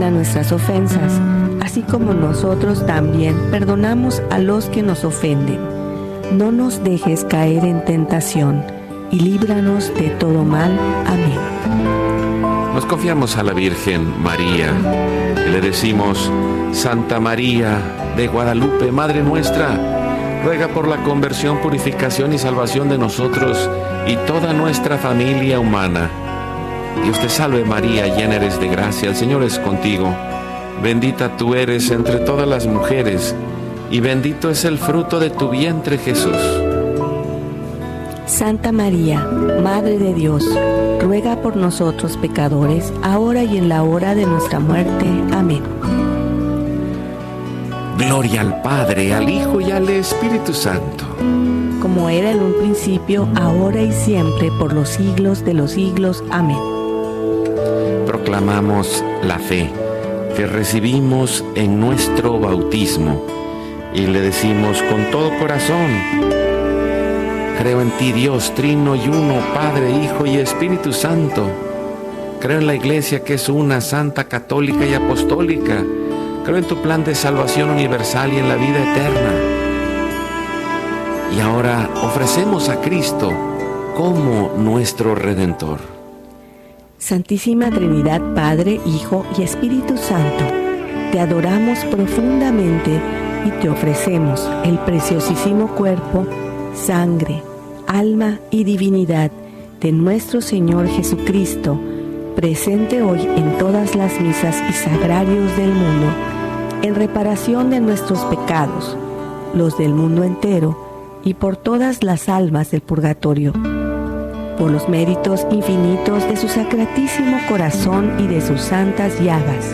perdona nuestras ofensas, así como nosotros también perdonamos a los que nos ofenden. No nos dejes caer en tentación, y líbranos de todo mal. Amén. Nos confiamos a la Virgen María y le decimos: Santa María de Guadalupe, Madre nuestra, ruega por la conversión, purificación y salvación de nosotros y toda nuestra familia humana. Dios te salve María, llena eres de gracia, el Señor es contigo. Bendita tú eres entre todas las mujeres, y bendito es el fruto de tu vientre, Jesús. Santa María, Madre de Dios, ruega por nosotros pecadores, ahora y en la hora de nuestra muerte. Amén. Gloria al Padre, al Hijo y al Espíritu Santo. Como era en un principio, ahora y siempre, por los siglos de los siglos. Amén. Proclamamos la fe que recibimos en nuestro bautismo y le decimos con todo corazón: creo en ti, Dios, trino y uno, Padre, Hijo y Espíritu Santo. Creo en la Iglesia, que es una, santa, católica y apostólica. Creo en tu plan de salvación universal y en la vida eterna. Y ahora ofrecemos a Cristo como nuestro Redentor. Santísima Trinidad, Padre, Hijo y Espíritu Santo, te adoramos profundamente y te ofrecemos el preciosísimo cuerpo, sangre, alma y divinidad de nuestro Señor Jesucristo, presente hoy en todas las misas y sagrarios del mundo, en reparación de nuestros pecados, los del mundo entero, y por todas las almas del purgatorio, por los méritos infinitos de su sacratísimo corazón y de sus santas llagas,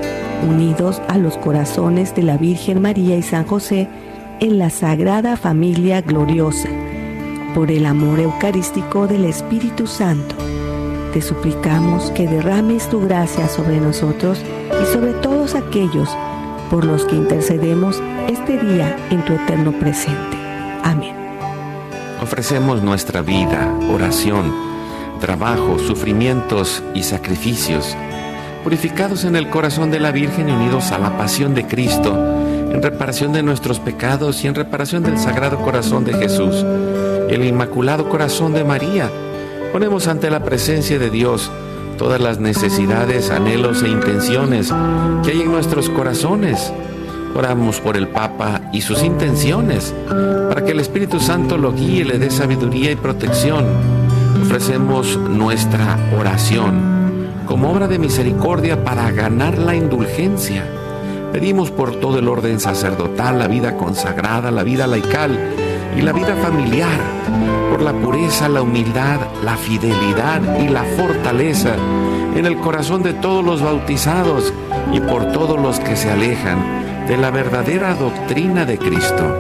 unidos a los corazones de la Virgen María y San José en la Sagrada Familia Gloriosa, por el amor eucarístico del Espíritu Santo. Te suplicamos que derrames tu gracia sobre nosotros y sobre todos aquellos por los que intercedemos este día en tu eterno presente. Amén. Ofrecemos nuestra vida, oración, trabajo, sufrimientos y sacrificios, purificados en el corazón de la Virgen y unidos a la pasión de Cristo, en reparación de nuestros pecados y en reparación del Sagrado Corazón de Jesús, el Inmaculado Corazón de María. Ponemos ante la presencia de Dios todas las necesidades, anhelos e intenciones que hay en nuestros corazones. Oramos por el Papa y sus intenciones, para que el Espíritu Santo lo guíe, le dé sabiduría y protección. Ofrecemos nuestra oración como obra de misericordia para ganar la indulgencia. Pedimos por todo el orden sacerdotal, la vida consagrada, la vida laical y la vida familiar, por la pureza, la humildad, la fidelidad y la fortaleza en el corazón de todos los bautizados y por todos los que se alejan de la verdadera doctrina de Cristo.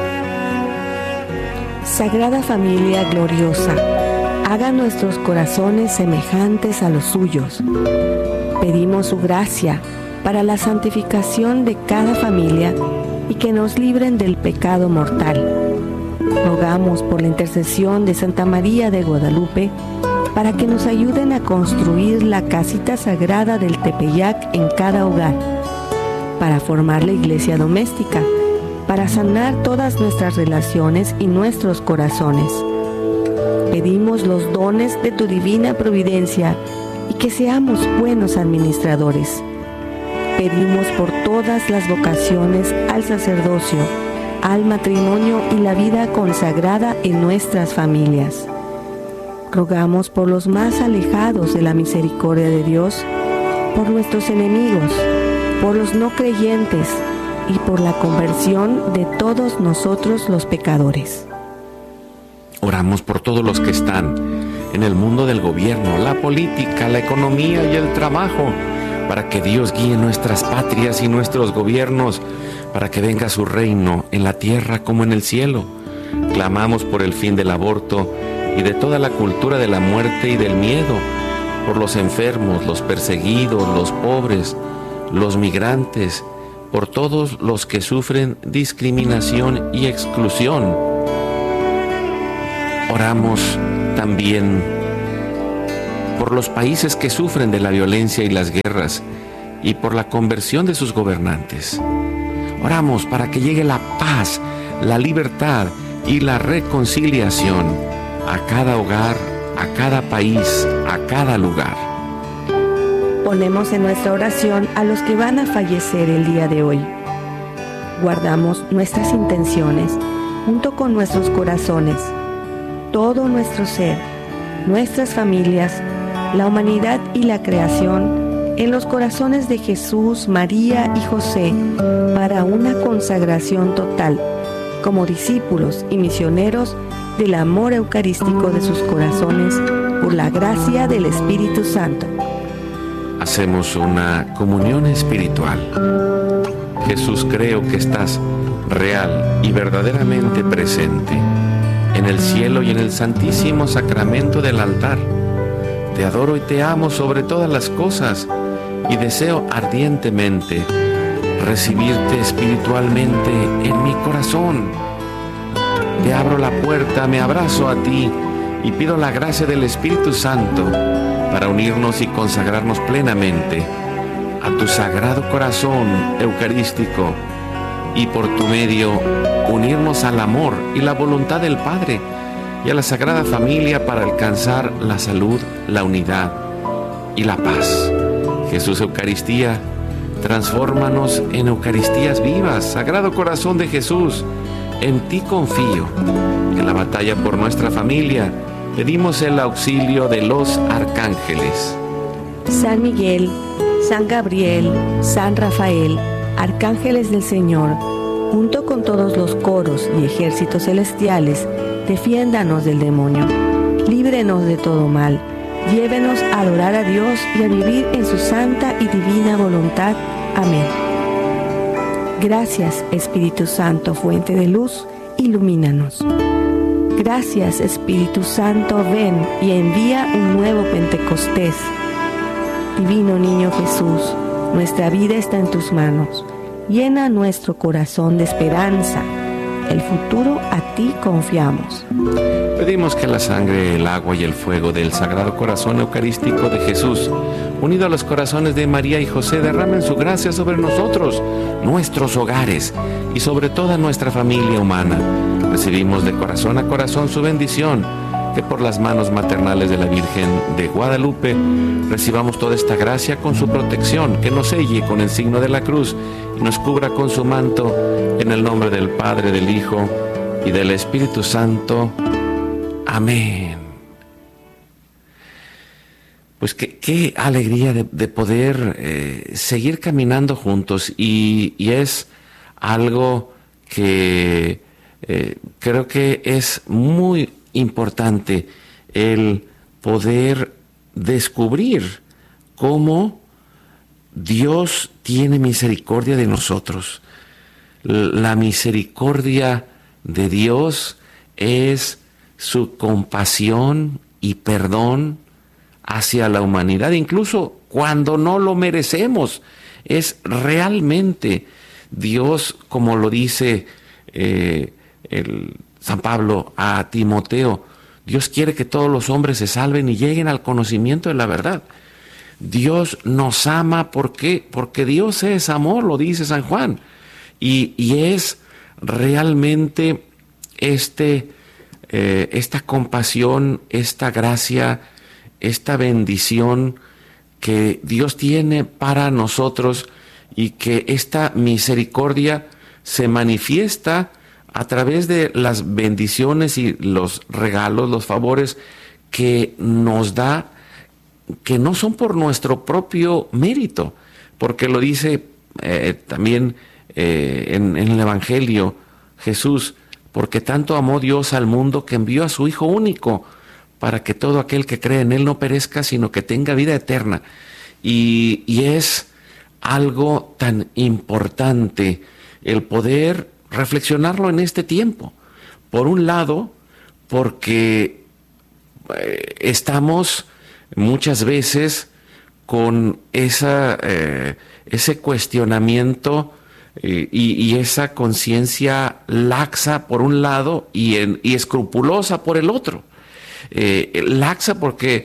Sagrada Familia Gloriosa, haga nuestros corazones semejantes a los suyos. Pedimos su gracia para la santificación de cada familia y que nos libren del pecado mortal. Rogamos por la intercesión de Santa María de Guadalupe para que nos ayuden a construir la casita sagrada del Tepeyac en cada hogar, para formar la iglesia doméstica, para sanar todas nuestras relaciones y nuestros corazones. Pedimos los dones de tu divina providencia y que seamos buenos administradores. Pedimos por todas las vocaciones al sacerdocio, al matrimonio y la vida consagrada en nuestras familias. Rogamos por los más alejados de la misericordia de Dios, por nuestros enemigos, por los no creyentes y por la conversión de todos nosotros los pecadores. Oramos por todos los que están en el mundo del gobierno, la política, la economía y el trabajo, para que Dios guíe nuestras patrias y nuestros gobiernos, para que venga su reino en la tierra como en el cielo. Clamamos por el fin del aborto y de toda la cultura de la muerte y del miedo, por los enfermos, los perseguidos, los pobres, los migrantes, por todos los que sufren discriminación y exclusión. Oramos también por los países que sufren de la violencia y las guerras, y por la conversión de sus gobernantes. Oramos para que llegue la paz, la libertad y la reconciliación a cada hogar, a cada país, a cada lugar. Ponemos en nuestra oración a los que van a fallecer el día de hoy. Guardamos nuestras intenciones junto con nuestros corazones, todo nuestro ser, nuestras familias, la humanidad y la creación en los corazones de Jesús, María y José para una consagración total como discípulos y misioneros del amor eucarístico de sus corazones por la gracia del Espíritu Santo. Hacemos una comunión espiritual. Jesús, creo que estás real y verdaderamente presente en el cielo y en el santísimo sacramento del altar. Te adoro y te amo sobre todas las cosas y deseo ardientemente recibirte espiritualmente en mi corazón. Te abro la puerta, me abrazo a ti y pido la gracia del Espíritu Santo para unirnos y consagrarnos plenamente a tu sagrado corazón eucarístico y por tu medio unirnos al amor y la voluntad del Padre y a la Sagrada Familia para alcanzar la salud, la unidad y la paz. Jesús Eucaristía, transfórmanos en Eucaristías vivas. Sagrado Corazón de Jesús, en ti confío. En la batalla por nuestra familia pedimos el auxilio de los arcángeles. San Miguel, San Gabriel, San Rafael, arcángeles del Señor, junto con todos los coros y ejércitos celestiales, defiéndanos del demonio, líbrenos de todo mal, llévenos a adorar a Dios y a vivir en su santa y divina voluntad. Amén. Gracias, Espíritu Santo, fuente de luz, ilumínanos. Gracias, Espíritu Santo, ven y envía un nuevo Pentecostés. Divino Niño Jesús, nuestra vida está en tus manos. Llena nuestro corazón de esperanza. El futuro a ti confiamos. Pedimos que la sangre, el agua y el fuego del Sagrado Corazón Eucarístico de Jesús, unido a los corazones de María y José, derramen su gracia sobre nosotros, nuestros hogares y sobre toda nuestra familia humana. Recibimos de corazón a corazón su bendición, que por las manos maternales de la Virgen de Guadalupe recibamos toda esta gracia con su protección, que nos selle con el signo de la cruz y nos cubra con su manto, en el nombre del Padre, del Hijo y del Espíritu Santo. Amén. Pues qué alegría de poder seguir caminando juntos y es algo que creo que es muy importante, el poder descubrir cómo Dios tiene misericordia de nosotros. La misericordia de Dios es su compasión y perdón hacia la humanidad, incluso cuando no lo merecemos. Es realmente Dios, como lo dice San Pablo a Timoteo, Dios quiere que todos los hombres se salven y lleguen al conocimiento de la verdad. Dios nos ama, ¿por qué? Porque Dios es amor, lo dice San Juan. Y es realmente esta compasión, esta gracia, esta bendición que Dios tiene para nosotros, y que esta misericordia se manifiesta a través de las bendiciones y los regalos, los favores que nos da, que no son por nuestro propio mérito, porque lo dice también en el Evangelio Jesús, porque tanto amó Dios al mundo que envió a su Hijo único, para que todo aquel que cree en Él no perezca, sino que tenga vida eterna. Y es algo tan importante el poder reflexionarlo en este tiempo. Por un lado, porque estamos muchas veces con ese cuestionamiento y esa conciencia laxa por un lado y escrupulosa por el otro. Laxa porque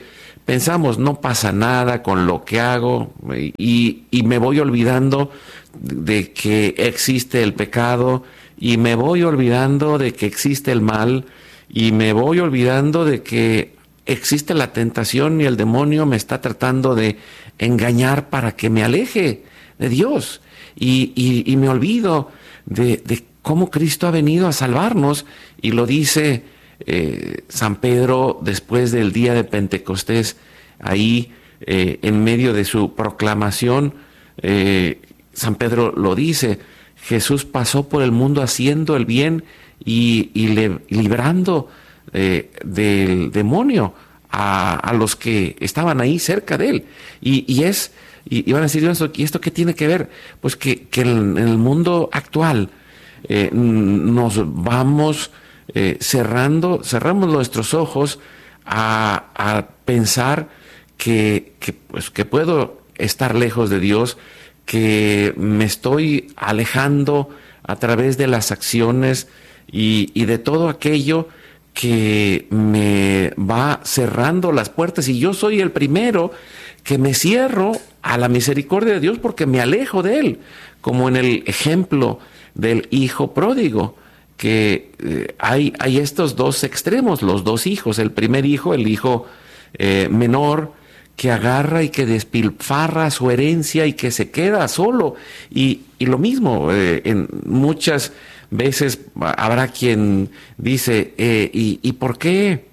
pensamos, no pasa nada con lo que hago, y me voy olvidando de que existe el pecado, y me voy olvidando de que existe el mal, y me voy olvidando de que existe la tentación y el demonio me está tratando de engañar para que me aleje de Dios, y me olvido de cómo Cristo ha venido a salvarnos, y lo dice San Pedro después del día de Pentecostés, ahí en medio de su proclamación. San Pedro lo dice: Jesús pasó por el mundo haciendo el bien y librando del demonio a los que estaban ahí cerca de él. Y van a decir, ¿y esto qué tiene que ver? Pues que en el mundo actual nos vamos cerramos nuestros ojos a pensar que puedo estar lejos de Dios, que me estoy alejando a través de las acciones y de todo aquello que me va cerrando las puertas, y yo soy el primero que me cierro a la misericordia de Dios porque me alejo de Él, como en el ejemplo del hijo pródigo, que hay estos dos extremos, los dos hijos. El primer hijo, el hijo menor, que agarra y que despilfarra su herencia y que se queda solo, y lo mismo, en muchas veces habrá quien dice, ¿y por qué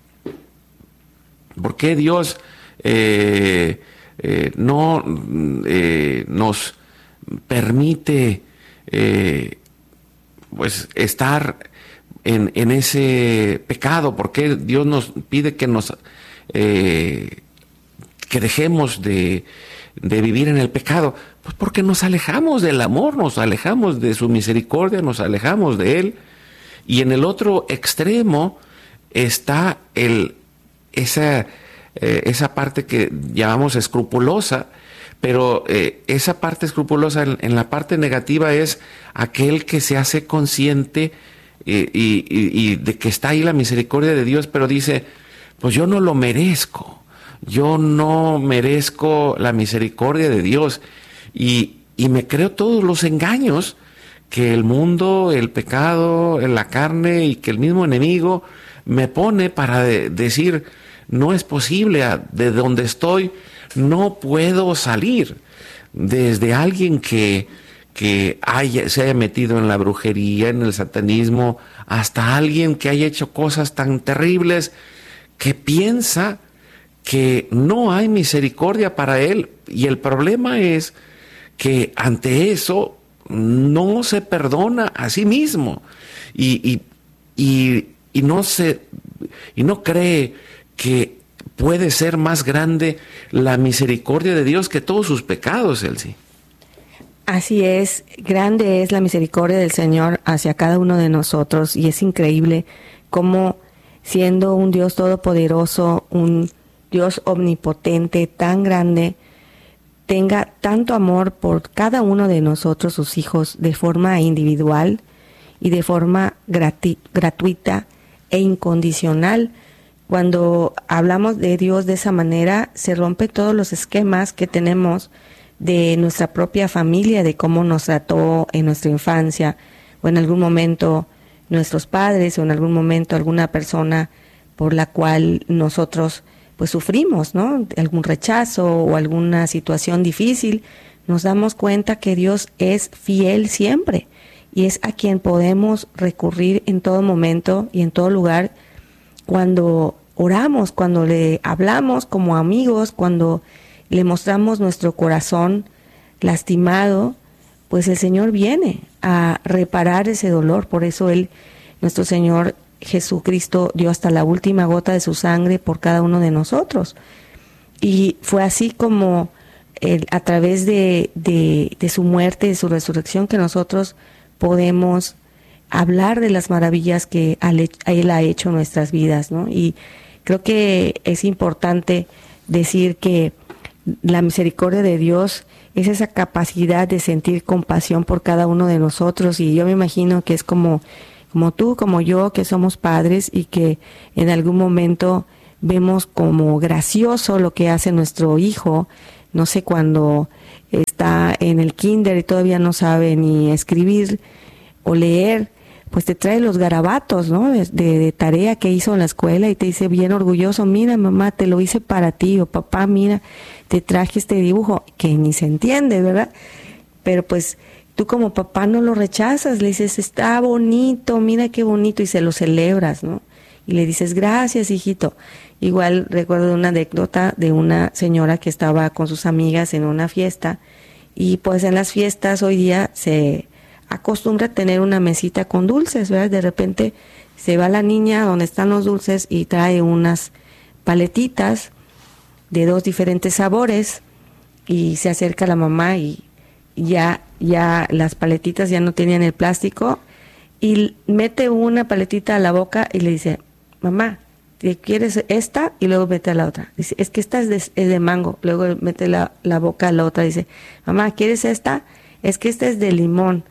Dios no nos permite pues estar en ese pecado? ¿Por qué Dios nos pide que dejemos de vivir en el pecado? Pues porque nos alejamos del amor, nos alejamos de su misericordia, nos alejamos de Él. Y en el otro extremo está esa parte que llamamos escrupulosa, pero esa parte escrupulosa en la parte negativa es aquel que se hace consciente y de que está ahí la misericordia de Dios, pero dice, pues yo no lo merezco. Yo no merezco la misericordia de Dios, y me creo todos los engaños que el mundo, el pecado, la carne y que el mismo enemigo me pone para decir, no es posible, de donde estoy no puedo salir. Desde alguien que se haya metido en la brujería, en el satanismo, hasta alguien que haya hecho cosas tan terribles que piensa que no hay misericordia para él. Y el problema es que ante eso no se perdona a sí mismo, y no cree que puede ser más grande la misericordia de Dios que todos sus pecados, Elsie. Así es, grande es la misericordia del Señor hacia cada uno de nosotros, y es increíble cómo, siendo un Dios todopoderoso, un Dios omnipotente, tan grande, tenga tanto amor por cada uno de nosotros, sus hijos, de forma individual y de forma gratuita e incondicional. Cuando hablamos de Dios de esa manera, se rompen todos los esquemas que tenemos de nuestra propia familia, de cómo nos trató en nuestra infancia, o en algún momento nuestros padres, o en algún momento alguna persona por la cual nosotros pues sufrimos, ¿no? Algún rechazo o alguna situación difícil. Nos damos cuenta que Dios es fiel siempre, y es a quien podemos recurrir en todo momento y en todo lugar, cuando oramos, cuando le hablamos como amigos, cuando le mostramos nuestro corazón lastimado, pues el Señor viene a reparar ese dolor. Por eso nuestro Señor Jesucristo dio hasta la última gota de su sangre por cada uno de nosotros. Y fue así como a través de su muerte, de su resurrección, que nosotros podemos hablar de las maravillas que Él ha hecho en nuestras vidas, ¿no? Y creo que es importante decir que la misericordia de Dios es esa capacidad de sentir compasión por cada uno de nosotros, y yo me imagino que es como tú, como yo, que somos padres y que en algún momento vemos como gracioso lo que hace nuestro hijo, no sé, cuando está en el kinder y todavía no sabe ni escribir o leer, pues te trae los garabatos, ¿no? De tarea que hizo en la escuela y te dice bien orgulloso, mira mamá, te lo hice para ti, o papá, mira, te traje este dibujo, que ni se entiende, ¿verdad? Pero pues tú como papá no lo rechazas, le dices, está bonito, mira qué bonito, y se lo celebras, ¿no? Y le dices, gracias, hijito. Igual recuerdo una anécdota de una señora que estaba con sus amigas en una fiesta, y pues en las fiestas hoy día se acostumbra a tener una mesita con dulces, ¿verdad? De repente se va la niña donde están los dulces y trae unas paletitas de 2 diferentes sabores, y se acerca la mamá y ya las paletitas ya no tenían el plástico, y mete una paletita a la boca y le dice, mamá, ¿quieres esta? Y luego mete a la otra. Dice, es que esta es de mango. Luego mete la boca a la otra. Dice, mamá, ¿quieres esta? Es que esta es de limón.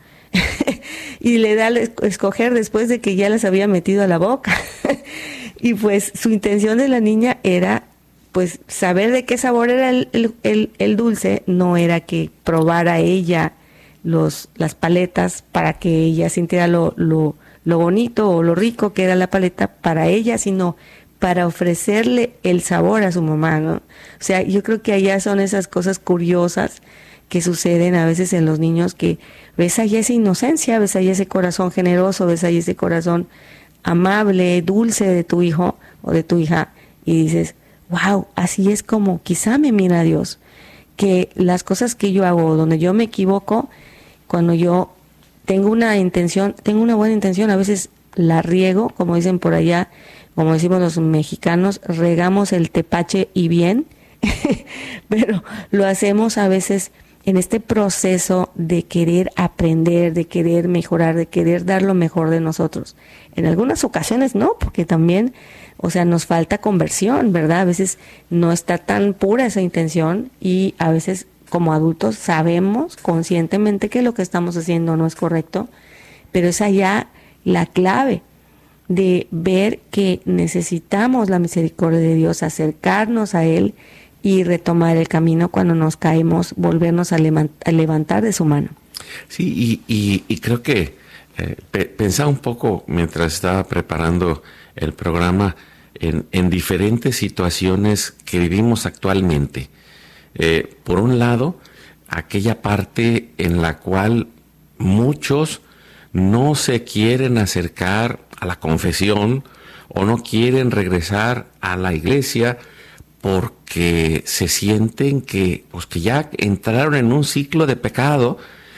Y le da a escoger después de que ya las había metido a la boca. Y pues su intención de la niña era pues saber de qué sabor era el dulce, no era que probara ella las paletas para que ella sintiera lo bonito o lo rico que era la paleta para ella, sino para ofrecerle el sabor a su mamá, ¿no? O sea, yo creo que allá son esas cosas curiosas que suceden a veces en los niños, que ves ahí esa inocencia, ves ahí ese corazón generoso, ves ahí ese corazón amable, dulce de tu hijo o de tu hija, y dices, wow, así es como quizá me mira Dios, que las cosas que yo hago, donde yo me equivoco, cuando yo tengo una buena intención, a veces la riego, como dicen por allá, como decimos los mexicanos, regamos el tepache y bien, pero lo hacemos a veces en este proceso de querer aprender, de querer mejorar, de querer dar lo mejor de nosotros. En algunas ocasiones no, porque también, o sea, nos falta conversión, ¿verdad? A veces no está tan pura esa intención, y a veces como adultos sabemos conscientemente que lo que estamos haciendo no es correcto, pero es allá la clave de ver que necesitamos la misericordia de Dios, acercarnos a Él y retomar el camino cuando nos caemos, volvernos a levantar de su mano. Sí, y creo que pensaba un poco mientras estaba preparando el programa en diferentes situaciones que vivimos actualmente. Por un lado, aquella parte en la cual muchos no se quieren acercar a la confesión o no quieren regresar a la iglesia porque se sienten que ya entraron en un ciclo de pecado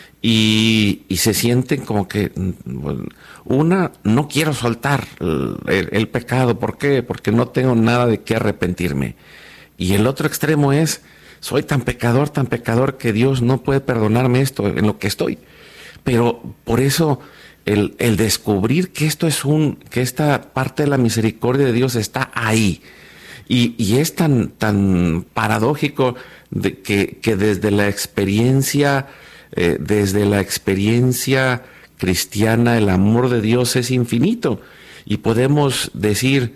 y se sienten como que no quiero soltar el pecado. ¿Por qué? Porque no tengo nada de qué arrepentirme. Y el otro extremo es, soy tan pecador que Dios no puede perdonarme esto en lo que estoy. Pero por eso el descubrir que que esta parte de la misericordia de Dios está ahí. Y es tan paradójico que desde la experiencia cristiana, el amor de Dios es infinito. Y podemos decir,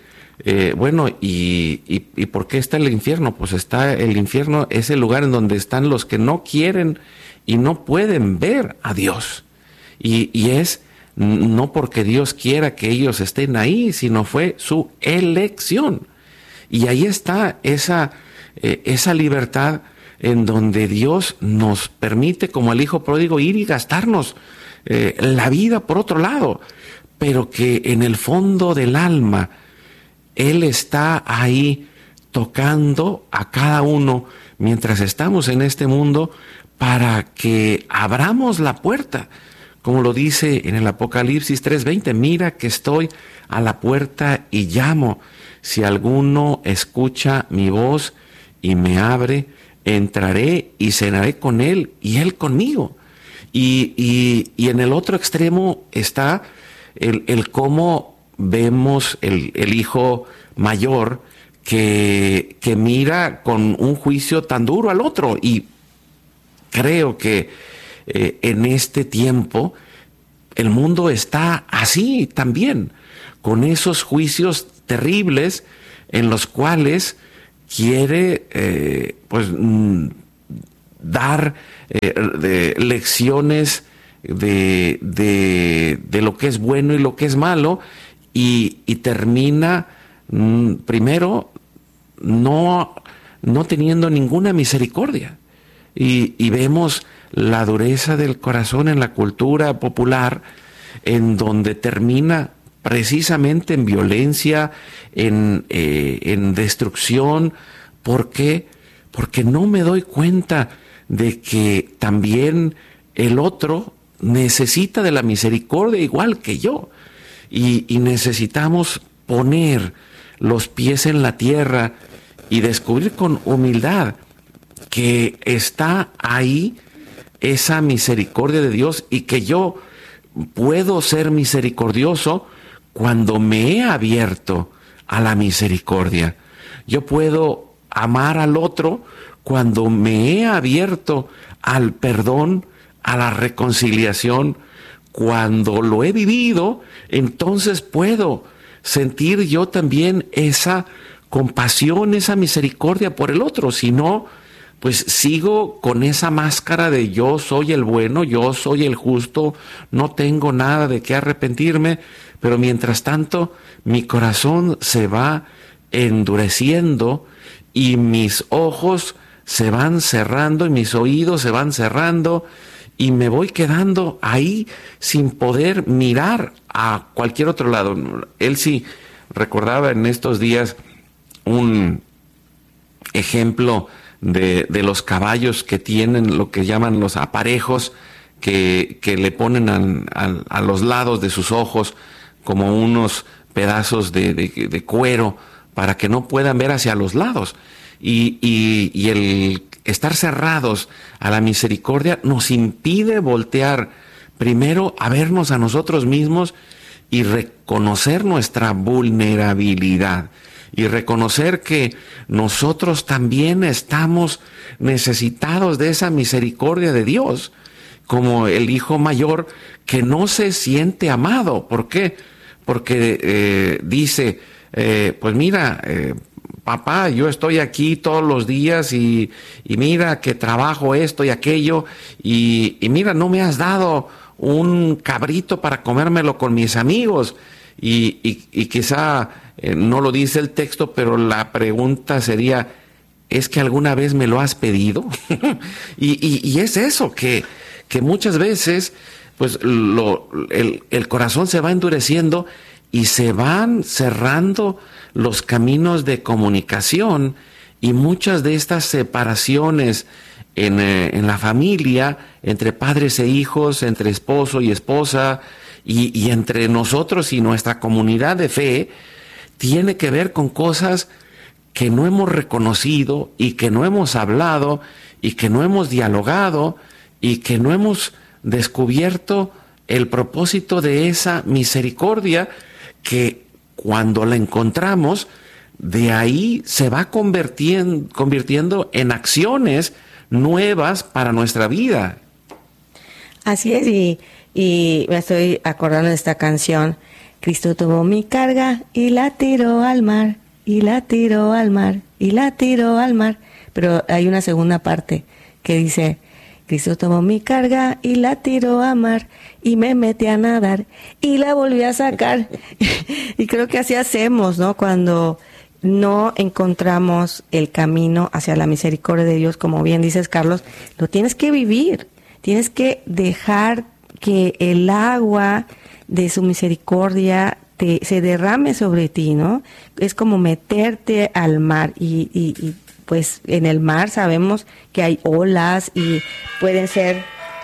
¿y por qué está el infierno? Pues el infierno es el lugar en donde están los que no quieren y no pueden ver a Dios. Y es no porque Dios quiera que ellos estén ahí, sino fue su elección. Y ahí está esa libertad en donde Dios nos permite, como al hijo pródigo, ir y gastarnos la vida por otro lado, pero que en el fondo del alma Él está ahí tocando a cada uno mientras estamos en este mundo para que abramos la puerta. Como lo dice en el Apocalipsis 3:20, mira que estoy a la puerta y llamo. Si alguno escucha mi voz y me abre, entraré y cenaré con él y él conmigo. Y en el otro extremo está el cómo vemos el hijo mayor que mira con un juicio tan duro al otro. Y creo que en este tiempo el mundo está así también, con esos juicios terribles en los cuales quiere dar lecciones de lo que es bueno y lo que es malo, y termina primero no teniendo ninguna misericordia. Y vemos la dureza del corazón en la cultura popular, en donde termina precisamente en violencia, en destrucción. ¿Por qué? Porque no me doy cuenta de que también el otro necesita de la misericordia igual que yo. Y necesitamos poner los pies en la tierra y descubrir con humildad que está ahí esa misericordia de Dios, y que yo puedo ser misericordioso cuando me he abierto a la misericordia. Yo puedo amar al otro cuando me he abierto al perdón, a la reconciliación. Cuando lo he vivido, entonces puedo sentir yo también esa compasión, esa misericordia por el otro. Si no, pues sigo con esa máscara de yo soy el bueno, yo soy el justo, no tengo nada de qué arrepentirme, pero mientras tanto mi corazón se va endureciendo y mis ojos se van cerrando y mis oídos se van cerrando, y me voy quedando ahí sin poder mirar a cualquier otro lado. Él sí recordaba en estos días un ejemplo de los caballos que tienen lo que llaman los aparejos, que le ponen a los lados de sus ojos como unos pedazos de cuero para que no puedan ver hacia los lados. Y el estar cerrados a la misericordia nos impide voltear primero a vernos a nosotros mismos y reconocer nuestra vulnerabilidad, y reconocer que nosotros también estamos necesitados de esa misericordia de Dios, como el hijo mayor que no se siente amado. ¿Por qué? Porque dice, pues mira, papá, yo estoy aquí todos los días y mira que trabajo esto y aquello, y mira, no me has dado un cabrito para comérmelo con mis amigos. Y quizá no lo dice el texto, pero la pregunta sería, ¿es que alguna vez me lo has pedido? y es eso, que muchas veces pues el corazón se va endureciendo y se van cerrando los caminos de comunicación, y muchas de estas separaciones en la familia, entre padres e hijos, entre esposo y esposa, y entre nosotros y nuestra comunidad de fe, tiene que ver con cosas que no hemos reconocido, y que no hemos hablado, y que no hemos dialogado, y que no hemos descubierto el propósito de esa misericordia, que cuando la encontramos, de ahí se va convirtiendo en acciones nuevas para nuestra vida. Así es, y me estoy acordando de esta canción: Cristo tomó mi carga y la tiró al mar, y la tiró al mar, y la tiró al mar. Pero hay una segunda parte que dice: Cristo tomó mi carga y la tiró a mar, y me metí a nadar y la volví a sacar. Y creo que así hacemos, ¿no? Cuando no encontramos el camino hacia la misericordia de Dios, como bien dices, Carlos, lo tienes que vivir, tienes que dejar que el agua de su misericordia se derrame sobre ti, ¿no? Es como meterte al mar, y pues en el mar sabemos que hay olas, y pueden ser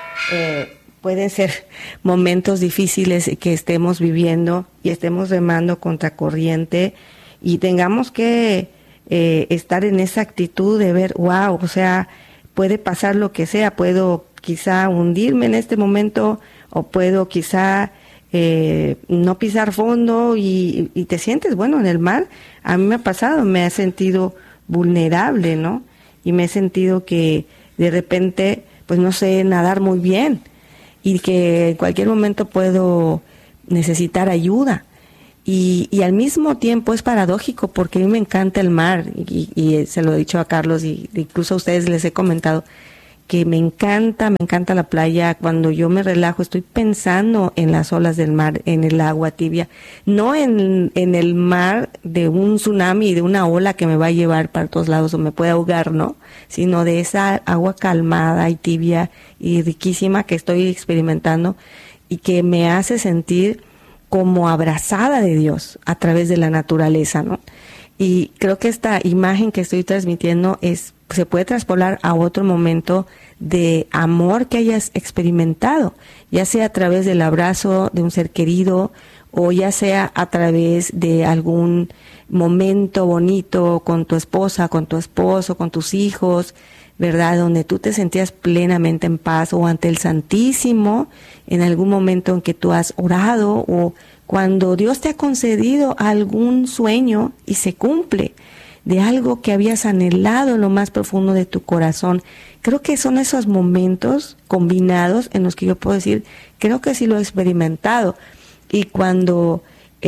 momentos difíciles que estemos viviendo y estemos remando contra corriente, y tengamos que estar en esa actitud de ver, wow, o sea, puede pasar lo que sea, puedo quizá hundirme en este momento, o puedo quizá no pisar fondo, y te sientes, bueno, en el mar. A mí me ha pasado, me he sentido vulnerable, ¿no? Y me he sentido que de repente pues no sé nadar muy bien, y que en cualquier momento puedo necesitar ayuda. Y al mismo tiempo es paradójico porque a mí me encanta el mar y se lo he dicho a Carlos y incluso a ustedes les he comentado que me encanta la playa. Cuando yo me relajo estoy pensando en las olas del mar, en el agua tibia, no en el mar de un tsunami, de una ola que me va a llevar para todos lados o me puede ahogar, ¿no? Sino de esa agua calmada y tibia y riquísima que estoy experimentando y que me hace sentir como abrazada de Dios a través de la naturaleza, ¿no? Y creo que esta imagen que estoy transmitiendo se puede traspolar a otro momento de amor que hayas experimentado, ya sea a través del abrazo de un ser querido o ya sea a través de algún momento bonito con tu esposa, con tu esposo, con tus hijos, ¿verdad? Donde tú te sentías plenamente en paz, o ante el Santísimo en algún momento en que tú has orado, o cuando Dios te ha concedido algún sueño y se cumple de algo que habías anhelado en lo más profundo de tu corazón. Creo que son esos momentos combinados en los que yo puedo decir, creo que sí lo he experimentado. Y cuando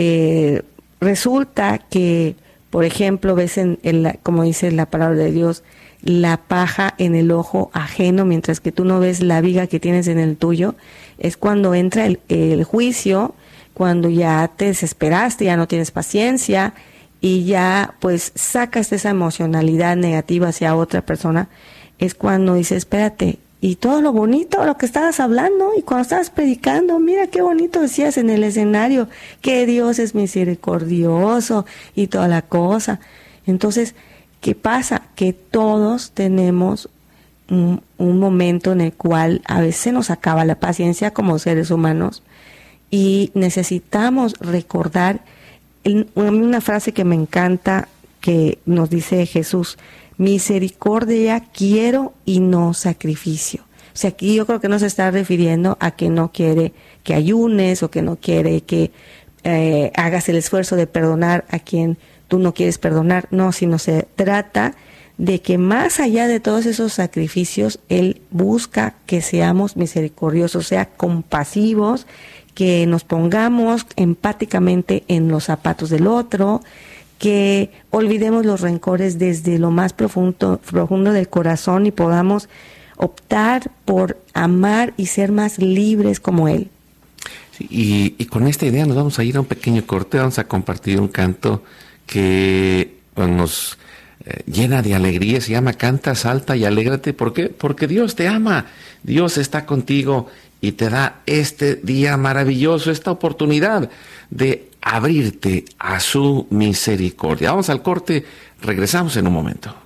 resulta que, por ejemplo, ves como dice la palabra de Dios, la paja en el ojo ajeno, mientras que tú no ves la viga que tienes en el tuyo, es cuando entra el juicio, cuando ya te desesperaste, ya no tienes paciencia y ya pues sacas esa emocionalidad negativa hacia otra persona, es cuando dices, espérate, y todo lo bonito, lo que estabas hablando, y cuando estabas predicando, mira qué bonito decías en el escenario, que Dios es misericordioso y toda la cosa. Entonces, ¿qué pasa? Que todos tenemos un momento en el cual a veces nos acaba la paciencia como seres humanos y necesitamos recordar una frase que me encanta que nos dice Jesús: misericordia quiero y no sacrificio. O sea, aquí yo creo que no se está refiriendo a que no quiere que ayunes o que no quiere que hagas el esfuerzo de perdonar a quien tú no quieres perdonar, no, sino se trata de que más allá de todos esos sacrificios, Él busca que seamos misericordiosos, o sea, compasivos, que nos pongamos empáticamente en los zapatos del otro, que olvidemos los rencores desde lo más profundo del corazón y podamos optar por amar y ser más libres como Él. Sí, y con esta idea nos vamos a ir a un pequeño corte, vamos a compartir un canto que nos llena de alegría, se llama Canta, salta y alégrate. ¿Por qué? Porque Dios te ama, Dios está contigo y te da este día maravilloso, esta oportunidad de abrirte a su misericordia. Vamos al corte, regresamos en un momento.